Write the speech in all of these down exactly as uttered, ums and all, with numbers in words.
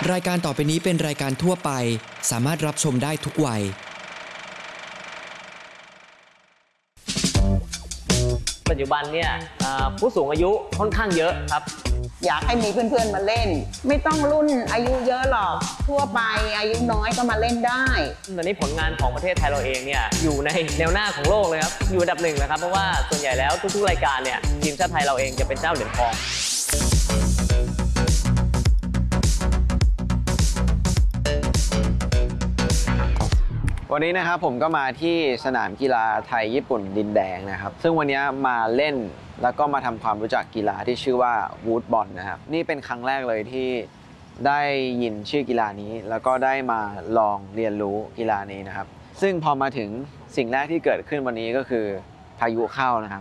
รายการต่อไปนี้เป็นรายการทั่วไปสามารถรับชมได้ทุกวัยปัจจุบันเนี่ยผู้สูงอายุค่อนข้างเยอะครับอยากให้มีเพื่อนๆมาเล่นไม่ต้องรุ่นอายุเยอะหรอกทั่วไปอายุน้อยก็มาเล่นได้ตอนนี้ผลงานของประเทศไทยเราเองเนี่ยอยู่ในแนวหน้าของโลกเลยครับอยู่อันดับหนึ่งนะครับเพราะว่าส่วนใหญ่แล้วทุกๆรายการเนี่ยทีมชาติไทยเราเองจะเป็นเจ้าเหรียญทองวันนี้นะครับผมก็มาที่สนามกีฬาไทยญี่ปุ่นดินแดงนะครับซึ่งวันนี้มาเล่นแล้วก็มาทำความรู้จักกีฬาที่ชื่อว่าวูดบอลนะครับนี่เป็นครั้งแรกเลยที่ได้ยินชื่อกีฬานี้แล้วก็ได้มาลองเรียนรู้กีฬานี้นะครับซึ่งพอมาถึงสิ่งแรกที่เกิดขึ้นวันนี้ก็คือพายุเข้านะครับ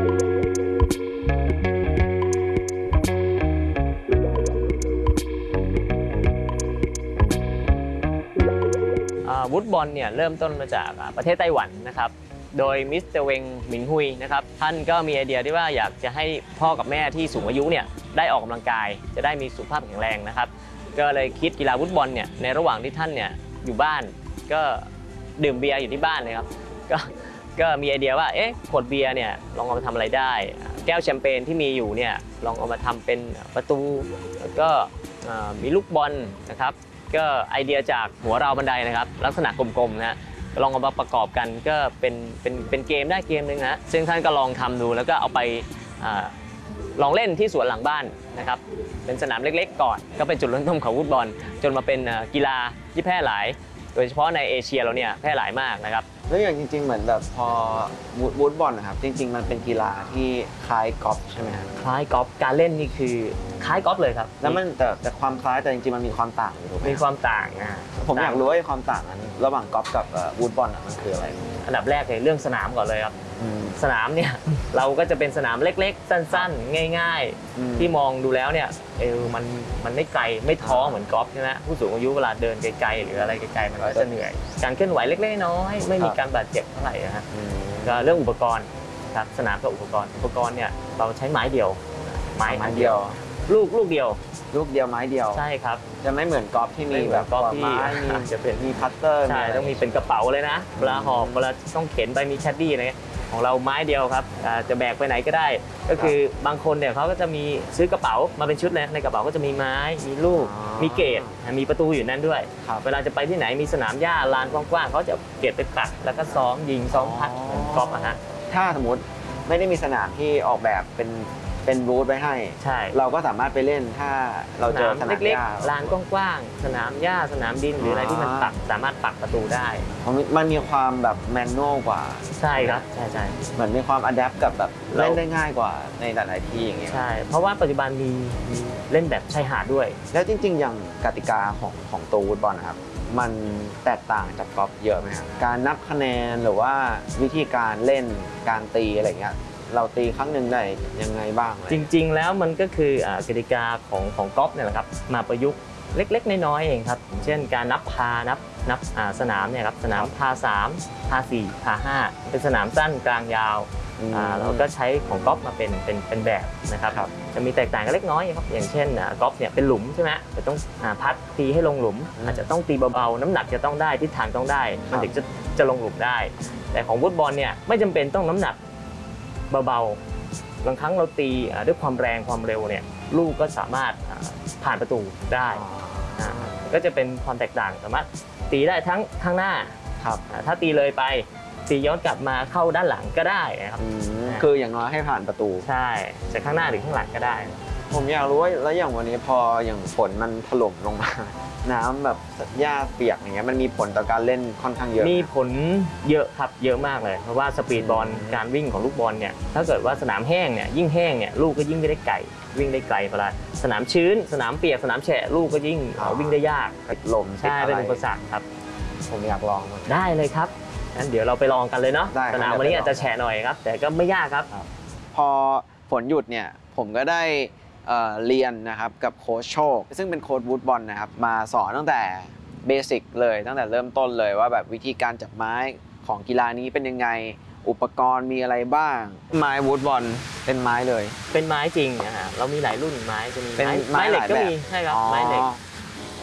วูดบอลเนี่ยเริ่มต้นมาจากประเทศไต้หวันนะครับโดยมิสเตอร์เวงหมิงฮุยนะครับท่านก็มีไอเดียที่ว่าอยากจะให้พ่อกับแม่ที่สูงอายุเนี่ยได้ออกกำลังกายจะได้มีสุขภาพแข็งแรงนะครับก็เลยคิดกีฬาวูดบอลเนี่ยในระหว่างที่ท่านเนี่ยอยู่บ้านก็ดื่มเบียร์อยู่ที่บ้านเลยครับก็ก็มีไอเดียว่าเอ๊ะขวดเบียร์เนี่ยลองเอามาทำอะไรได้แก้วแชมเปญที่มีอยู่เนี่ยลองเอามาทำเป็นประตูแล้วก็มีลูกบอลนะครับก็ไอเดียจากหัวราวบันไดนะครับลักษณะกลมๆนะลองเอามาประกอบกันก็เป็นเป็นเป็นเกมได้เกมนึงนะซึ่งท่านก็ลองทำดูแล้วก็เอาไปลองเล่นที่สวนหลังบ้านนะครับเป็นสนามเล็กๆก่อนก็เป็นจุดเริ่มต้นของฟุตบอลจนมาเป็นกีฬาที่แพร่หลายโดยเฉพาะในเอเชียเราเนี่ยแพร่หลายมากนะครับแล้วอย่างจริงๆเหมือนแบบพอวูดบอลนะครับจริงๆมันเป็นกีฬาที่คล้ายกอล์ฟใช่ไหมครับคล้ายกอล์ฟการเล่นนี่คือคล้ายกอล์ฟเลยครับแล้วมันแต่แต่ความคล้ายแต่จริงๆมันมีความต่างอยู่ถูกไหมมีความต่างนะผมอยากรู้ว่าความต่างนั้นระหว่างกอล์ฟกับวูดบอลมันคืออะไรอันดับแรกเลยเรื่องสนามก่อนเลยครับสนามเนี่ยเราก็จะเป็นสนามเล็กๆสั้นๆง่ายๆที่มองดูแล้วเนี่ยเออมันมันไม่ไกลไม่ท้อเหมือนกอล์ฟใช่ไหมผู้สูงอายุเวลาเดินไกลๆหรืออะไรไกลๆมันก็จะเหนื่อยการเคลื่อนไหวเล็กๆน้อยๆไม่มีการบาดเจ็บเท่าไหร่นะฮะก็เรื่องอุปกรณ์ครับสนามกับอุปกรณ์อุปกรณ์เนี่ยเราใช้ไม้เดียวไม้ไม้เดียวลูกลูกเดียวลูกเดียวไม้เดียวใช่ครับจะไม่เหมือนกอล์ฟที่มีแบบกอล์ฟที่จะเป็นมีพัตเตอร์ใช่ต้องมีเป็นกระเป๋าเลยนะเวลาหอบเวลาต้องเข็นไปมีแคดดี้อะไรของเราไม้เดียวครับจะแบกไปไหนก็ได้ก็คือบางคนเนี่ยเขาก็จะมีซื้อกระเป๋ามาเป็นชุดเลยในกระเป๋าก็จะมีไม้มีลูกมีเกตมีประตูอยู่นั่นด้วยเวลาจะไปที่ไหนมีสนามหญ้าลานกว้างๆเขาจะเก็บไปปักแล้วก็ซ้อมยิงซ้อมพัดกอล์ฟอะฮะถ้าสมมติไม่ได้มีสนามที่ออกแบบเป็นเป็นรูทไว้ให้ใช่เราก็สามารถไปเล่นถ้าเราเจอสนามเล็กๆลานกว้างๆสนามหญ้าสนามดินหรืออะไรที่มันปักสามารถปักประตูได้มันมีความแบบแมนนวลกว่าใช่ครับใช่ใช่เหมือนมีความอะแดปกับแบบเล่นได้ง่ายกว่าในหลายๆที่อย่างเงี้ยใช่เพราะว่าปัจจุบันมีเล่นแบบชายหาดด้วยแล้วจริงๆอย่างกติกาของของตัววูดบอลนะครับมันแตกต่างจากกอล์ฟเยอะไหมครับการนับคะแนนหรือว่าวิธีการเล่นการตีอะไรเงี้ยเราตีครั้งหนึ่งได้ยังไงบ้างจริงๆแล้วมันก็คือกติกาของของกอล์ฟเนี่ยแหละครับมาประยุกต์เล็กๆน้อยๆเองครับเช่นการนับพานับนับสนามเนี่ยครับสนามพาสามพาสี่พาห้าเป็นสนามสั้นกลางยาวเราก็ใช้ของกอล์ฟมาเป็นเป็นเป็นแบบนะครับจะมีแตกต่างกันเล็กน้อยครับอย่างเช่นกอล์ฟเนี่ยเป็นหลุมใช่ไหมจะต้องพัดตีให้ลงหลุมอาจจะต้องตีเบาๆน้ำหนักจะต้องได้ทิศทางต้องได้มันถึงจะจะลงหลุมได้แต่ของฟุตบอลเนี่ยไม่จำเป็นต้องน้ำหนักเบาๆบางครั้งเราตีด้วยความแรงความเร็วเนี่ยลูกก็สามารถผ่านประตูได้ก็จะเป็นความแตกต่างสามารถตีได้ทั้งข้างหน้าครับถ้าตีเลยไปตีย้อนกลับมาเข้าด้านหลังก็ได้นะครับคืออย่างน้อยให้ผ่านประตูใช่จากข้างหน้าหรือข้างหลังก็ได้ผมอยากรู้ว่าแล้วอย่างวันนี้พออย่างฝนมันถล่มลงมาน้ำแบบหญ้าเปียกอย่างเงี้ยมันมีผลต่อการเล่นค่อนข้างเยอะมีผลเยอะครับเยอะมากเลยเพราะว่าสปีดบอลการวิ่งของลูกบอลเนี่ยถ้าเกิดว่าสนามแห้งเนี่ยยิ่งแห้งเนี่ยลูกก็ยิ่งไม่ได้ไกลวิ่งได้ไกลเวลาสนามชื้นสนามเปียกสนามแฉะลูกก็ยิ่งวิ่งได้ยากติดลมใช่เป็นอุปสรรคครับผมอยากลองได้เลยครับงั้นเดี๋ยวเราไปลองกันเลยเนาะสนามวันนี้อาจจะแฉะหน่อยครับแต่ก็ไม่ยากครับพอฝนหยุดเนี่ยผมก็ได้เรียนนะครับกับโค้ชโชคซึ่งเป็นโค้ชวูดบอลนะครับมาสอนตั้งแต่เบสิกเลยตั้งแต่เริ่มต้นเลยว่าแบบวิธีการจับไม้ของกีฬานี้เป็นยังไงอุปกรณ์มีอะไรบ้างไม้วูดบอลเป็นไม้เลยเป็นไม้จริงนะฮะเรามีหลายรุ่นไม้จะมีไม้เหล็กก็มีใช่ครับไม้เหล็ก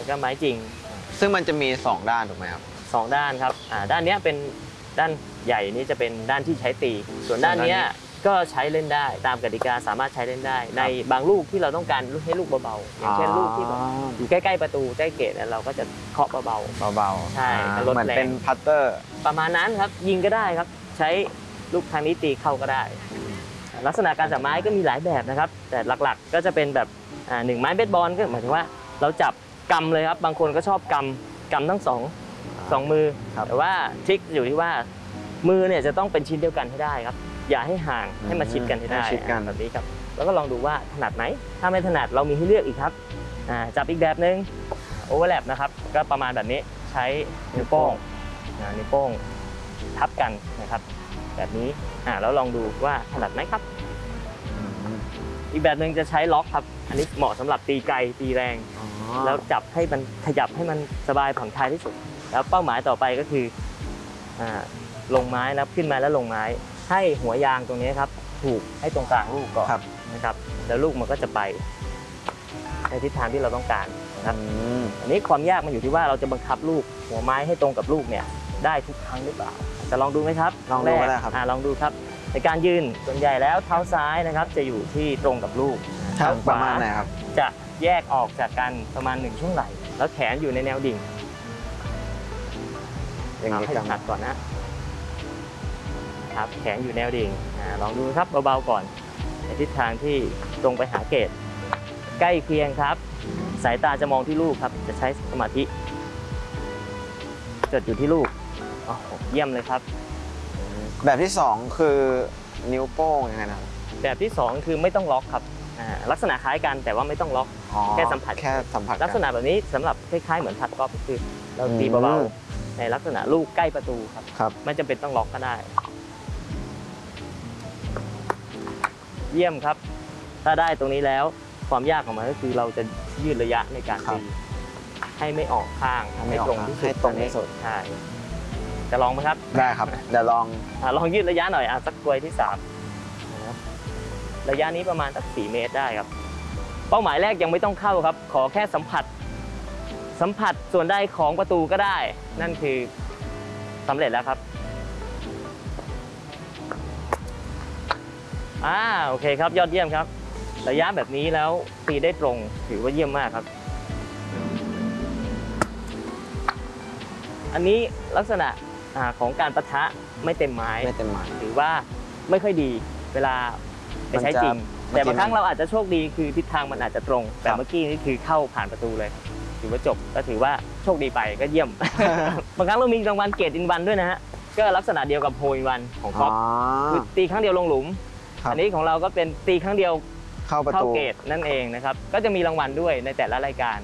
ก็ไม้จริงซึ่งมันจะมี สอง ด้านถูกไหมครับสองด้านครับอ่าด้านเนี้ยเป็นด้านใหญ่นี่จะเป็นด้านที่ใช้ตี ส่วนด้านเนี้ยก็ใช้เล่นได้ตามกติกาสามารถใช้เล่นได้ ในบางลูกที่เราต้องการให้ลูกเบาๆอย่างเช่นลูกที่แบบอยู่ใกล้ๆประตูใกล้เกตเนี่ยเราก็จะเคาะเบาเบาๆใช่อ่าลดแรงเหมือนเป็นพัตเตอร์ๆประมาณนั้นครับยิงก็ได้ครับใช้ลูกทางนี้ตีเข้าก็ได้ ลักษณะการจับไม้ก็มีหลายแบบนะครับ แต่หลักๆก็จะเป็นแบบอ่าหนึ่งไม้เบสบอลก็หมายถึงว่าเราจับกำเลยครับบางคนก็ชอบกำกำทั้งสองสองมือครับแต่ว่าทริคอยู่ที่ว่ามือเนี่ยจะต้องเป็นชิ้นเดียวกันให้ได้ครับอย่าให้ห่างให้มาชิดกันให้ได้ให้ชิดกันแบบนี้ครับแล้วก็ลองดูว่าถนัดไหมถ้าไม่ถนัดเรามีให้เลือกอีกครับอ่าจับอีกแบบนึงโอเวอร์แลปนะครับก็ประมาณแบบนี้ใช้นิ้วโป้งอ่านิ้วโป้งทับกันนะครับแบบนี้อ่าแล้วลองดูว่าถนัดไหมครับ อีกแบบหนึ่งจะใช้ล็อกครับ อันนี้เหมาะสำหรับตีไกลตีแรง แล้วจับให้มันขยับให้มันสบายผ่อนคลายที่สุด แล้วเป้าหมายต่อไปก็คืออ่าลงไม้นะครับขึ้นมาแล้วลงไม้ ให้หัวยางตรงนี้ครับถูกให้ตรงกลางลูกก่อนครับนะครับ แล้วลูกมันก็จะไปในทิศทางที่เราต้องการนะครับอืมอันนี้ความยากมันอยู่ที่ว่าเราจะบังคับลูกหัวไม้ให้ตรงกับลูกเนี่ยได้ทุกครั้งหรือเปล่าจะลองดูไหมครับลองดูก็ได้ครับอ่าลองดูครับในการยืนส่วนใหญ่แล้วเท้าซ้ายนะครับจะอยู่ที่ตรงกับลูกทางประมาณไหนครับจะแยกออกจากกันประมาณหนึ่งช่วงไหล่แล้วแขนอยู่ในแนวดิ่งอย่างนี้ให้กันถนัดก่อนนะครับแขนอยู่แนวดิ่งอ่าลองดูครับเบาๆก่อนในทิศทางที่ตรงไปหาเกตใกล้เคียงครับ สายตาจะมองที่ลูกครับจะใช้สมาธิจดอยู่ที่ลูกโอ้โหเยี่ยมเลยครับแบบที่สองคือนิ้วโป้งยังไงนะครับแบบที่สองคือไม่ต้องล็อกครับอ่าลักษณะคล้ายกันแต่ว่าไม่ต้องล็อกอ๋อแค่สัมผัสแค่สัมผัสลักษณะแบบนี้สำหรับคล้ายๆเหมือนพัดกอล์ฟคือเราตีอืเบาม ๆในลักษณะลูกใกล้ประตูครับครับไม่จำเป็นต้องล็อกก็ได้ เยี่ยมครับ ถ้าได้ตรงนี้แล้วความยากของมันก็คือเราจะยืดระยะในการครัตีบให้ไม่ออกข้างให้ไม่ให้ออกตรงที่สุดให้ตรงที่สุดใช่จะลองไหมครับได้ครับ เดี๋ยวลองอ่ะลองยืดระยะหน่อยอ่ะสักกลวยที่สามนะครับระยะนี้ประมาณสักสี่เมตรได้ครับ เป้าหมายแรกยังไม่ต้องเข้าครับ ขอแค่สัมผัส สัมผัสส่วนได้ของประตูก็ได้ นั่นคือสำเร็จแล้วครับอ่าโอเคครับยอดเยี่ยมครับ ระยะแบบนี้แล้วตีได้ตรงถือว่าเยี่ยมมากครับ อันนี้ลักษณะอ่าของการปะทะไม่เต็มไม้ไม่เต็มไม้ถือว่าไม่ค่อยดีเวลาไปใช้จริงมันจะแต่บางครั้งมันเราอาจจะโชคดีคือทิศทางมันอาจจะตรง แต่ครับเมื่อกี้นี่คือเข้าผ่านประตูเลย ถือว่าจบก็ถือว่าโชคดีไปก็เยี่ยม บางครั้งเรามีรางวัลเกรดอินวันด้วยนะฮะก็ลักษณะเดียวกับโฮอินวันของกอล์ฟคือตีครั้งเดียวลงหลุมครับอันนี้ของเราก็เป็นตีครั้งเดียวเข้าประเข้าตูเกรดนั่นเองนะครับก็จะมีรางวัลด้วยในแต่ละรายการ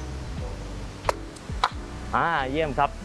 อ่าเยี่ยมครับ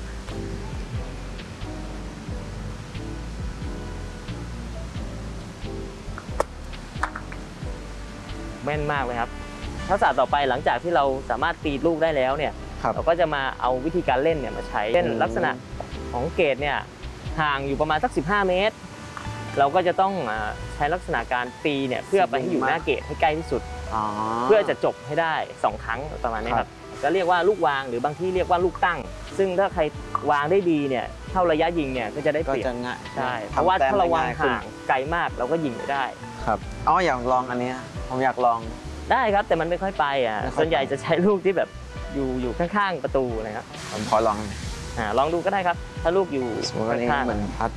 แม่นมากเลยครับทักษะต่อไปหลังจากที่เราสามารถตีลูกได้แล้วเนี่ยครับเราก็จะมาเอาวิธีการเล่นเนี่ยมาใช้เล่นอืมลักษณะของเกตเนี่ยห่างอยู่ประมาณสักสิบห้าเมตร เราก็จะต้องอ่าใช้ลักษณะการตีเนี่ยเพื่อไปให้อยู่หน้าเกตให้ใกล้ที่สุดอ๋อเพื่อจะจบให้ได้สองครั้งประมาณนี้ครับก็เรียกว่าลูกวางหรือบางที่เรียกว่าลูกตั้ง ซึ่งถ้าใครวางได้ดีเนี่ยเท่าระยะยิงเนี่ยก็จะได้ก็เปรียบจะง่ายใช่เพทำราะว่าแต้มถ้าเราวางได้ง่ยขึ้นห่างไกลมากเราก็ยิงไม่ได้ครับอ๋ออยากลองอันเนี้ยผมอยากลองได้ครับแต่มันไม่ค่อยไปอ่ะไม่ค่อยไปส่วนใหญ่จะใช้ลูกที่แบบอยู่อยู่ข้างๆประตูนะครับผมขอลองอ่าลองดูก็ได้ครับ ถ้าลูกอยู่สมมติว่านี่ข้างเหมือนพัด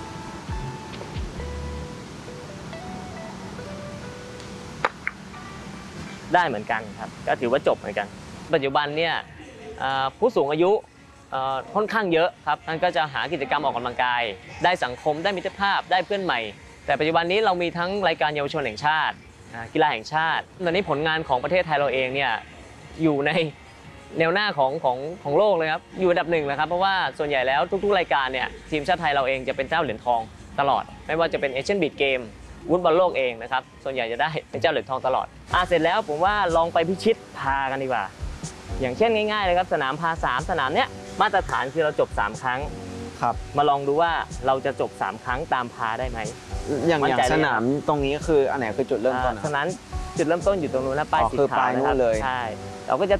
ๆได้เหมือนกันครับก็ถือว่าจบเหมือนกัน ปัจจุบันเนี่ยอ่าผู้สูงอายุเอ่อค่อนข้างเยอะครับนั่นก็จะหากิจกรรมออกกำลังกาย ได้สังคมได้มิตรภาพได้เพื่อนใหม่ แต่ปัจจุบันนี้เรามีทั้งรายการเยาวชนแห่งชาติอ่ากีฬาแห่งชาติตอนนี้ผลงานของประเทศไทยเราเองเนี่ยอยู่ในแนวหน้าของของของโลกเลยครับอยู่อันดับหนึ่งนะครับเพราะว่าส่วนใหญ่แล้วทุกๆรายการเนี่ยทีมชาติไทยเราเองจะเป็นเจ้าเหรียญทองตลอด ไม่ว่าจะเป็นเอเชียนบีดเกมวุฒิบอลโลกเองนะครับส่วนใหญ่จะได้เป็นเจ้าเหรียญทองตลอดอ่ะเสร็จแล้วผมว่าลองไปพิชิตพากันดีกว่า อย่างเช่นง่ายๆเลยครับสนามพาสามสนามเนี้ยมาตรฐานคือเราจบสามครั้งครับมาลองดูว่าเราจะจบสามครั้งตามพาได้ไหมอย่างมั่นอย่างใจเลยสนามตรงนี้คืออันไหนคือจุดเริ่มต้นอ่าอะฉะนั้นจุดเริ่มต้นอยู่ตรงนู้นนะป้ายอ๋อสีคือขาปลาวย นะนู่ครับนเลยใช่เราก็จะตี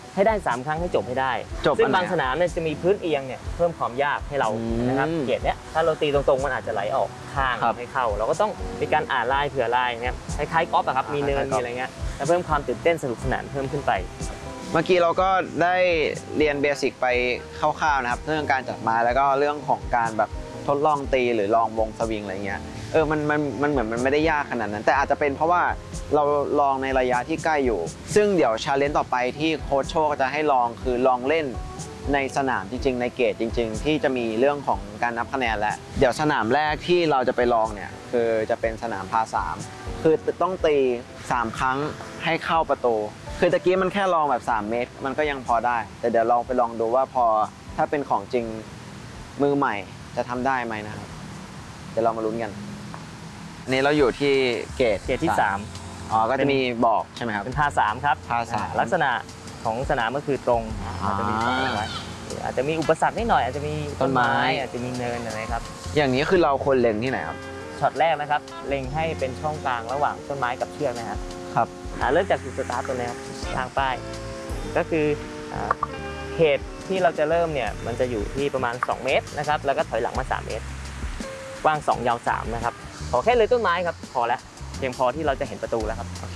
ให้ได้สามครั้งให้จบให้ได้จบซึ่งอันไหนบางสนามเนี่ยจะมีพื้นเอียงเนี่ยเพิ่มความยากให้เราอืมนะครับเกรดเนี้ยถ้าเราตีตรงๆมันอาจจะไหลออกข้างครับให้เข้า เราก็ต้องมีการอ่านลายเผื่อลายเนี่ยคล้ายๆกอล์ฟอะครับมีเนินคล้ายๆกอล์ฟมีอะไรเงี้ยแล้วเพิ่มความตื่นเต้นสนุกสนานเพิ่มขึ้นไปเมื่อกี้เราก็ได้เรียนเบสิกไปคร่าวๆนะครับเรื่องการจัดไม้แล้วก็เรื่องของการแบบทดลองตีหรือลองวงสวิงอะไรเงี้ยเออมันมันมันเหมือนมันไม่ได้ยากขนาดนั้น แต่อาจจะเป็นเพราะว่าเราลองในระยะที่ใกล้อยู่ ซึ่งเดี๋ยวชาเลนจ์ต่อไปที่โค้ชโชคจะให้ลองคือลองเล่นในสนามจริงๆในเกตจริงๆ ที่จะมีเรื่องของการนับคะแนนแล้วเดี๋ยวสนามแรกที่เราจะไปลองเนี่ยคือจะเป็นสนามพาสามคือต้องตีสามครั้งให้เข้าประตูคือตะกี้มันแค่ลองแบบสามเมตรมันก็ยังพอได้ แต่เดี๋ยวลองไปลองดูว่าพอถ้าเป็นของจริงมือใหม่จะทำได้ไหมนะครับเดี๋ยวเรามาลุ้นกันอันนี้เราอยู่ที่เกตเกรดที่สามอ๋อก็จะมีบอกใช่ไหมครับเป็นพาสามครับพาสามอ่ลักษณะของสนามก็คือตรงอาจจะมีตรงไว้อาจจะมีอุปสรรคนิดหน่อยอาจจะมีต้นไม้อาจจะมีเนินอะไรครับอย่างนี้คือเราควรเล็งที่ไหนครับช็อตแรกนะครับเล็งให้เป็นช่องกลางระหว่างต้นไม้กับเชือกนะครับครับอ่าเริ่มจากจุดสตาร์ทตัวนี้ครับทางป้ายก็คืออ่าเขตที่เราจะเริ่มเนี่ยมันจะอยู่ที่ประมาณสองเมตรนะครับแล้วก็ถอยหลังมาสามเมตรกว้างสองยาวสามนะครับขอแค่เลยต้นไม้ครับพอแล้วเพียงพอที่เราจะเห็นประตูแล้วครับโอเค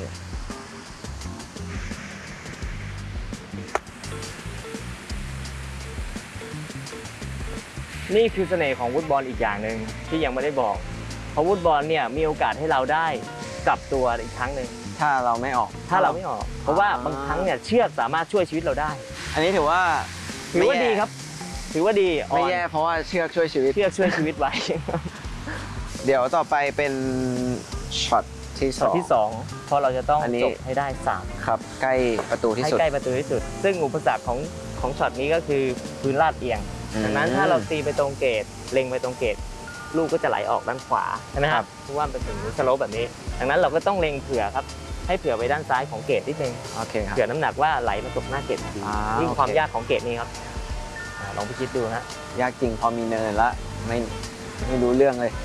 นี่คือเสน่ห์ของวุดบอลอีกอย่างหนึ่งที่ยังไม่ได้บอกเพราะวุดบอลเนี่ยมีโอกาสให้เราได้กลับตัวอีกครั้งหนึ่งถ้าเราไม่ออกถ้าเราไม่ออก เพราะว่าบางครั้งเนี่ยเชือกสามารถช่วยชีวิตเราได้อันนี้ถือว่าถือว่าดีครับ ถือว่าดีไม่แย่เพราะว่าเชือกช่วยชีวิตเชือกช่วยชีวิตไว้เดี๋ยวต่อไปเป็นช็อตที่สช็ออตงที่สองเพราะเราจะต้องอันนี้จบให้ได้สามครับใกล้ประตูที่ให้สุดใกล้ประตูที่สุด ซึ่งอุปสรรคของของช็อตนี้ก็คือพื้นลาดเอียงอืมดังนั้นถ้าเราตีไปตรงเกตเล็งไปตรงเกตลูกก็จะไหลออกด้านขวาใช่ไหมคครัรับบ เพราะว่ามันเป็นสโลปแบบนี้ ดังนั้นเราก็ต้องเล็งเผื่อครับให้เผื่อไปด้านซ้ายของเกตนิดนึงโอเคครับเผื่อน้ำหนักว่าไหลมาตกหน้าเกตพอดีอ่านี่คือความโอเคยากของเกตนี้ครับอ่าลองไปคิดดูนะยากจริงพอมีเนินละไม่ไม่รู้เรื่องเลย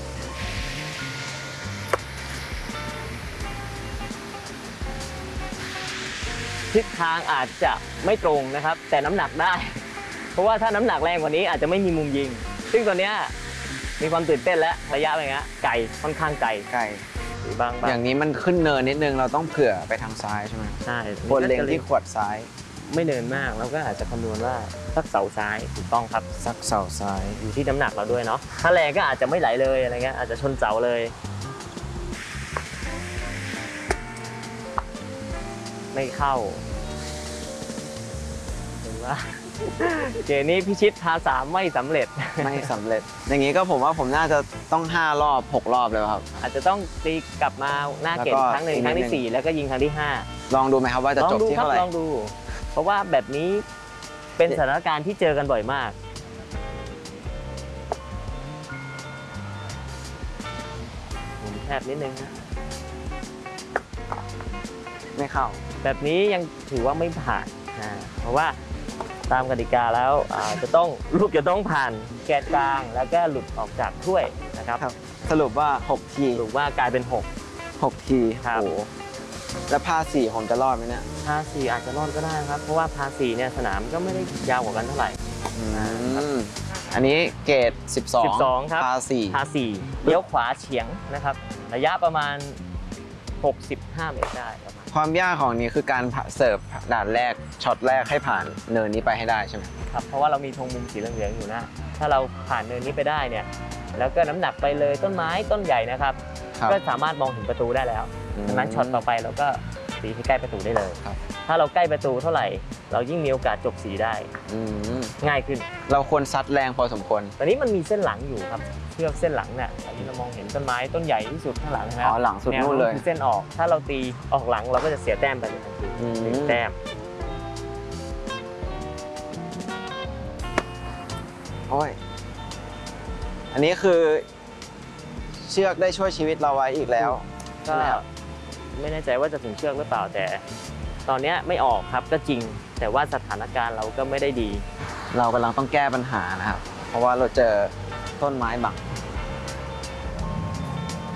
ทิศทางอาจจะไม่ตรงนะครับ แต่น้ำหนักได้ เพราะว่าถ้าน้ำหนักแรงกว่านี้อาจจะไม่มีมุมยิง ซึ่งตอนเนี้ยมีความตื่นเต้นและระยะอะไรเงี้ยไกลค่อนข้างไกลไกลหรือบางบาอย่างนี้มันขึ้นเนินนิดนึงเราต้องเผื่อไปทางซ้ายใช่ไหมใช่ควรเล็งที่ขวดซ้ายไม่เนินมากเราก็อาจจะคำนวณว่าสักเสาซ้ายถูกต้องครับสักเสาซ้ายอยู่ที่น้ำหนักเราด้วยเนาะถ้าแรงก็อาจจะไม่ไหลเลยอะไรเงี้ยอาจจะชนเสาเลย ไม่เข้าเห็นว่า เกมนี้พิชิตพาสามไม่สำเร็จไม่สำเร็จ อย่างนี้ก็ผมว่าผมน่าจะต้องห้ารอบหกรอบเลยครับอาจจะต้องตีกลับมาหน้าเกตแล้วก็ครั้งหนึ่งอีกครั้งนิที่ดนึงสี่แล้วก็ยิงครั้งที่ห้าลองดูไหมครับว่าจะลองจบดูที่ครับเท่าไหร่ลองดู เพราะว่าแบบนี้เป็นสถานการณ์ที่เจอกันบ่อยมากหมุนแคบนิดนึงนะไม่เข้าแบบนี้ยังถือว่าไม่ผ่านนะเพราะว่าตามกติกาแล้วอ่าจะต้องลูกจะต้องผ่านแกนกลางแล้วก็หลุดออกจากถ้วยนะครับครับ สรุปว่าหกทีหรือว่ากลายเป็นหกหกทีครับโอ้โหแล้วพาสี่ผมจะรอดไหมเนี่ยพาสี่อาจจะรอดก็ได้ครับ เพราะว่าพาสี่เนี่ยสนามก็ไม่ได้ยาวกว่ากันเท่าไหร่อืมอันนี้เกรดสิบสองสิบสองครับพาสี่พาสี่เลี้ยวขวาเฉียงนะครับ ระยะประมาณหกสิบห้าเมตรได้ประมาณความยากของนี้คือการเสิร์ฟด่านแรกช็อตแรกให้ผ่านเนินนี้ไปให้ได้ใช่ไหมครับเพราะว่าเรามีธงมุมสีเหลืองๆอยู่นะถ้าเราผ่านเนินนี้ไปได้เนี่ยแล้วก็น้ำหนักไปเลยต้นไม้ต้นใหญ่นะครับครับก็สามารถมองเห็นประตูได้แล้วอืมดังนั้นช็อตต่อไปเราก็สีให้ใกล้ประตูได้เลยครับถ้าเราใกล้ประตูเท่าไหร่ เรายิ่งมีโอกาสจบสีได้อืมง่ายขึ้นเราควรซัดแรงพอสมควรตอนนี้มันมีเส้นหลังอยู่ครับเชือกเส้นหลังเนี่ยอันนี้เรามองเห็นต้นไม้ต้นใหญ่ที่สุดข้างหลังนะอ๋อหลังสุดนู่นเลยแวคือเส้นออก ถ้าเราตีออกหลังเราก็จะเสียแต้มไปเลยทันทีอืมหนึ่งแต้มโอ้ยอันนี้คือเชือกได้ช่วยชีวิตเราไว้อีกแล้วก็ไม่แน่ใจว่าจะถึงเชือกหรือเปล่าแต่ ตอนนี้ไม่ออกครับก็จริง แต่ว่าสถานการณ์เราก็ไม่ได้ดีเรากำลังต้องแก้ปัญหานะครับ เพราะว่าเราเจอต้นไม้บัง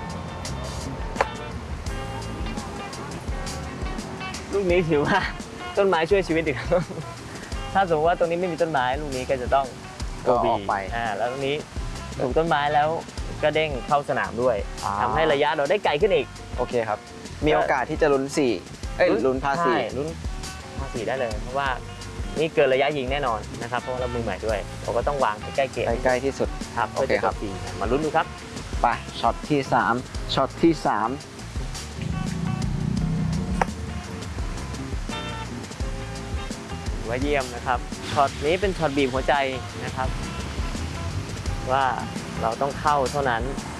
ลูกนี้ถือว่าต้นไม้ช่วยชีวิตอีก ถ้าสมมติว่าตรงนี้ไม่มีต้นไม้ลูกนี้ก็จะต้องก็ออกไปอ่าแล้วตรงนี้ถูกต้นไม้แล้วก็เด้งเข้าสนามด้วยอ่าทำให้ระยะเราได้ไกลขึ้นอีกโอเคครับ มีโอกาสที่จะลุ้นสี่เอ้ยลุ้นพาสี่ใช่ลุ้นพาสี่ได้เลย เพราะว่านี่เกินระยะยิงแน่นอนนะครับเพราะว่าเรามือใหม่ด้วยเราก็ต้องวางใกล้ๆเกมใกล้ๆที่สุดครับโอเคครับพื่จะจสี่มาลุ้นดูครับไปช็อตที่สามช็อตที่สามถือว่าเยี่ยมนะครับช็อตนี้เป็นช็อตบีบหัวใจนะครับ ว่าเราต้องเข้าเท่านั้น